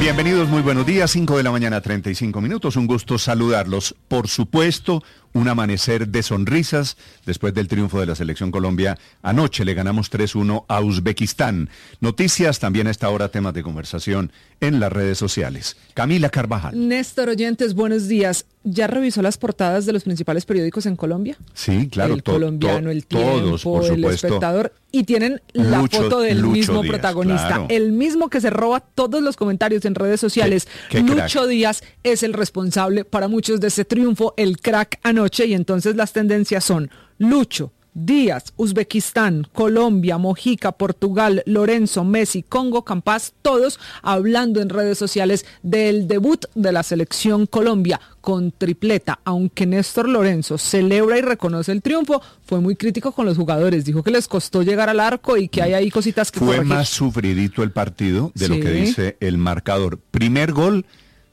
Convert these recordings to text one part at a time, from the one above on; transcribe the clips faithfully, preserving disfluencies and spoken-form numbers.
Bienvenidos, muy buenos días, cinco de la mañana, treinta y cinco minutos, un gusto saludarlos. Por supuesto, un amanecer de sonrisas después del triunfo de la Selección Colombia. Anoche le ganamos tres uno a Uzbekistán. Noticias, también a esta hora temas de conversación en las redes sociales. Camila Carvajal. Néstor Oyentes, buenos días. ¿Ya revisó las portadas de los principales periódicos en Colombia? Sí, claro. El to- Colombiano, to- El Tiempo, todos, por El supuesto. Espectador. Y tienen la Lucho, foto del Lucho mismo Díaz, protagonista. claro. El mismo que se roba todos los comentarios en redes sociales. Qué- qué Lucho crack. Díaz es el responsable para muchos de ese triunfo, el crack anoche. Y entonces las tendencias son Lucho, Díaz, Uzbekistán, Colombia, Mojica, Portugal, Lorenzo, Messi, Congo, Campas, todos hablando en redes sociales del debut de la Selección Colombia con tripleta. Aunque Néstor Lorenzo celebra y reconoce el triunfo, fue muy crítico con los jugadores. Dijo que les costó llegar al arco y que hay ahí cositas que Fue corregir. más sufridito el partido de Sí. lo que dice el marcador. Primer gol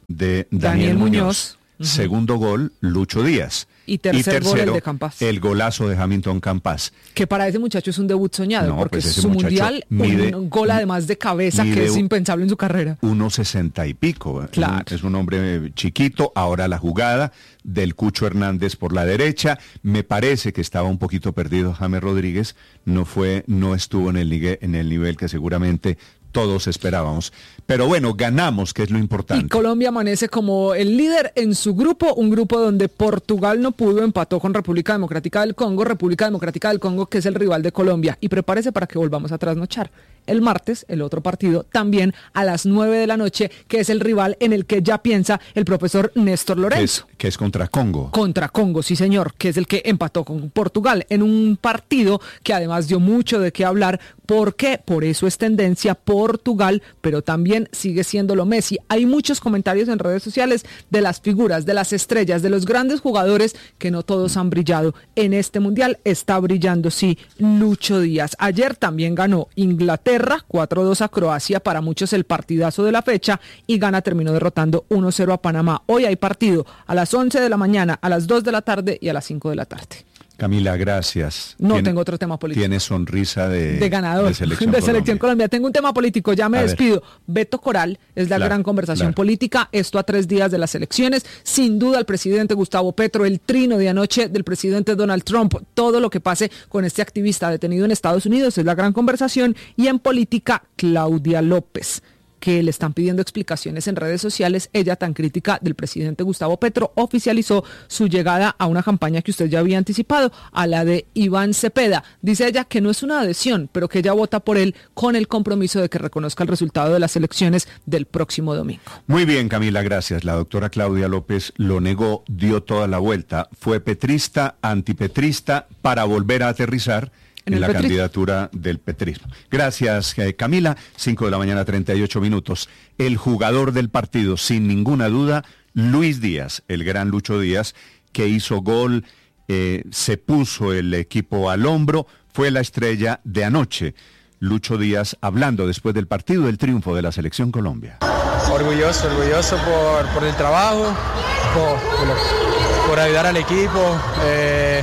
de Daniel, Daniel Muñoz. Muñoz. Ujú. Segundo gol, Lucho Díaz. Y tercer gol, el de Campas. El golazo de Hamilton Campas. Que para ese muchacho es un debut soñado, No, porque pues es ese su muchacho mundial, mide- un gol además de cabeza mide que es un- impensable en su carrera. uno sesenta y pico. Es Claro. un- Es un hombre chiquito. Ahora la jugada del Cucho Hernández por la derecha. Me parece que estaba un poquito perdido James Rodríguez. No fue, no estuvo en el, nigue- en el nivel que seguramente todos esperábamos. Pero bueno, ganamos, que es lo importante. Y Colombia amanece como el líder en su grupo, un grupo donde Portugal no pudo, empató con República Democrática del Congo, República Democrática del Congo que es el rival de Colombia. Y prepárese para que volvamos a trasnochar. El martes, el otro partido, también a las nueve de la noche, que es el rival en el que ya piensa el profesor Néstor que es, Lorenzo. que es contra Congo. Contra Congo, sí señor, que es el que empató con Portugal en un partido que además dio mucho de qué hablar. ¿Por qué? Por eso es tendencia Portugal, pero también sigue siéndolo Messi. Hay muchos comentarios en redes sociales de las figuras, de las estrellas, de los grandes jugadores que no todos han brillado. En este mundial está brillando, sí, Lucho Díaz. Ayer también ganó Inglaterra, cuatro dos a Croacia, para muchos el partidazo de la fecha, y Ghana terminó derrotando uno cero a Panamá. Hoy hay partido a las once de la mañana, a las dos de la tarde y a las cinco de la tarde. Camila, gracias. No Tiene- tengo otro tema político. Tiene sonrisa de, De ganador, de Selección, de Selección Colombia. Colombia. Tengo un tema político, ya me A ver. despido. Beto Coral es la Claro, gran conversación claro. política, esto a tres días de las elecciones. Sin duda el presidente Gustavo Petro, el trino de anoche del presidente Donald Trump, todo lo que pase con este activista detenido en Estados Unidos es la gran conversación. Y en política, Claudia López, que le están pidiendo explicaciones en redes sociales. Ella, tan crítica del presidente Gustavo Petro, oficializó su llegada a una campaña que usted ya había anticipado, a la de Iván Cepeda. Dice ella que no es una adhesión, pero que ella vota por él con el compromiso de que reconozca el resultado de las elecciones del próximo domingo. Muy bien, Camila, gracias. La doctora Claudia López lo negó, dio toda la vuelta. Fue petrista, antipetrista, para volver a aterrizar en, En el la petrismo. candidatura del petrismo. Gracias, eh, Camila. cinco de la mañana, treinta y ocho minutos. El jugador del partido, sin ninguna duda, Luis Díaz, el gran Lucho Díaz, que hizo gol, eh, se puso el equipo al hombro, fue la estrella de anoche. Lucho Díaz hablando después del partido del triunfo de la Selección Colombia. Orgulloso, orgulloso por, por el trabajo, por, por, lo- por ayudar al equipo. eh,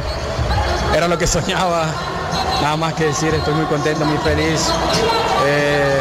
era lo que soñaba, nada más que decir, estoy muy contento, muy feliz. Eh,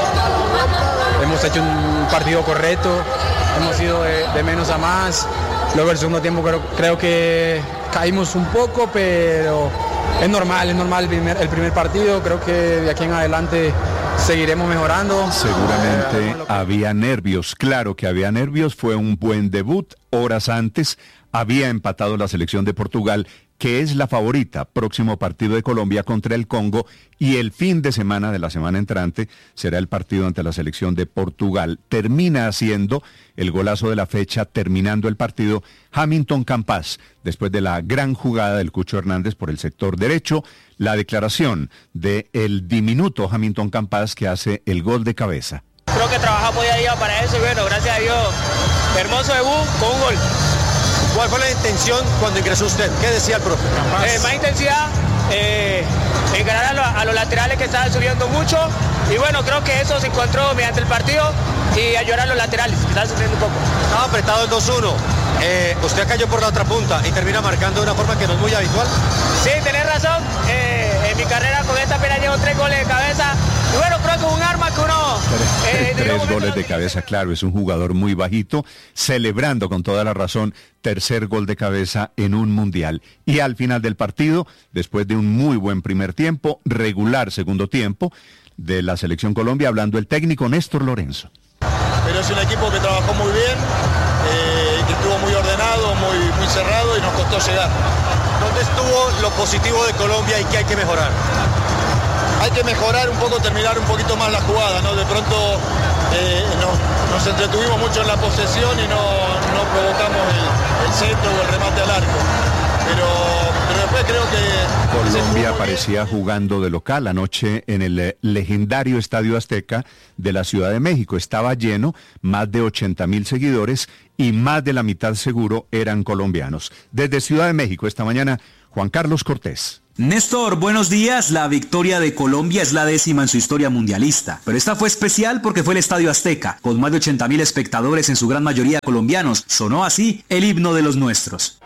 hemos hecho un partido correcto, hemos ido de, de menos a más. Luego el segundo tiempo creo, creo que caímos un poco, pero es normal, es normal el primer, el primer partido. Creo que de aquí en adelante seguiremos mejorando. Seguramente Eh, lo que- había nervios, claro que había nervios, fue un buen debut. Horas antes había empatado la selección de Portugal, que es la favorita. Próximo partido de Colombia contra el Congo, y el fin de semana de la semana entrante será el partido ante la selección de Portugal. Termina haciendo el golazo de la fecha, terminando el partido, Hamilton Campas, después de la gran jugada del Cucho Hernández por el sector derecho. La declaración de el diminuto Hamilton Campas, que hace el gol de cabeza. Creo que trabajamos día a día para eso y bueno, gracias a Dios, hermoso debut con un gol. ¿Cuál fue la intención cuando ingresó usted? ¿Qué decía el profe? Eh, más intensidad, eh, encarar a, lo- a los laterales que estaban subiendo mucho y bueno, creo que eso se encontró mediante el partido y ayudar a los laterales que estaban sufriendo un poco. Estaba apretado el dos uno. Eh, usted cayó por la otra punta y termina marcando de una forma que no es muy habitual. Sí, tenés razón, eh, en mi carrera con esta pena llevo tres goles de cabeza y bueno, creo que es un arma que uno eh, Tres Tres goles de cabeza, claro, es un jugador muy bajito, celebrando con toda la razón tercer gol de cabeza en un mundial. Y al final del partido, después de un muy buen primer tiempo, regular segundo tiempo de la Selección Colombia, hablando el técnico Néstor Lorenzo. Pero es un equipo que trabajó muy bien, eh, que estuvo muy ordenado, muy, muy cerrado y nos costó llegar. ¿Dónde estuvo lo positivo de Colombia y qué hay que mejorar? Hay que mejorar un poco, terminar un poquito más la jugada, ¿no? De pronto eh, nos, nos entretuvimos mucho en la posesión y no, no provocamos el, el centro o el remate al arco. Pero, pero después creo que... Colombia parecía jugando de local anoche en el legendario Estadio Azteca de la Ciudad de México. Estaba lleno, más de ochenta mil seguidores y más de la mitad seguro eran colombianos. Desde Ciudad de México esta mañana, Juan Carlos Cortés. Néstor, buenos días. La victoria de Colombia es la décima en su historia mundialista, pero esta fue especial porque fue el Estadio Azteca, con más de ochenta mil espectadores, en su gran mayoría colombianos. Sonó así el himno de los nuestros.